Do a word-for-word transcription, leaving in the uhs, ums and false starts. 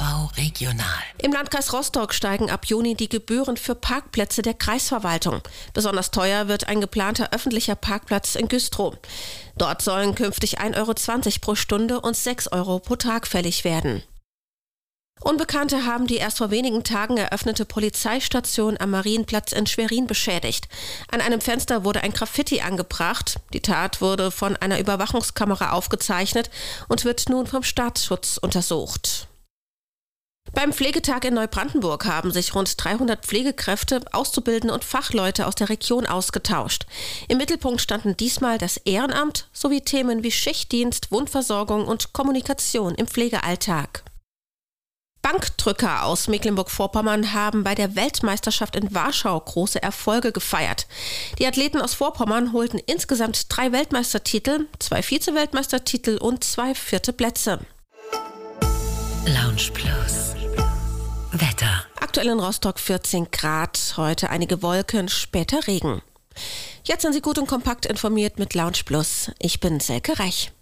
V Regional. Im Landkreis Rostock steigen ab Juni die Gebühren für Parkplätze der Kreisverwaltung. Besonders teuer wird ein geplanter öffentlicher Parkplatz in Güstrow. Dort sollen künftig ein Euro zwanzig pro Stunde und sechs Euro pro Tag fällig werden. Unbekannte haben die erst vor wenigen Tagen eröffnete Polizeistation am Marienplatz in Schwerin beschädigt. An einem Fenster wurde ein Graffiti angebracht. Die Tat wurde von einer Überwachungskamera aufgezeichnet und wird nun vom Staatsschutz untersucht. Beim Pflegetag in Neubrandenburg haben sich rund dreihundert Pflegekräfte, Auszubildende und Fachleute aus der Region ausgetauscht. Im Mittelpunkt standen diesmal das Ehrenamt sowie Themen wie Schichtdienst, Wundversorgung und Kommunikation im Pflegealltag. Bankdrücker aus Mecklenburg-Vorpommern haben bei der Weltmeisterschaft in Warschau große Erfolge gefeiert. Die Athleten aus Vorpommern holten insgesamt drei Weltmeistertitel, zwei Vize-Weltmeistertitel und zwei vierte Plätze. Lounge Plus. Wetter. Aktuell in Rostock vierzehn Grad, heute einige Wolken, später Regen. Jetzt sind Sie gut und kompakt informiert mit Lounge Plus. Ich bin Selke Reich.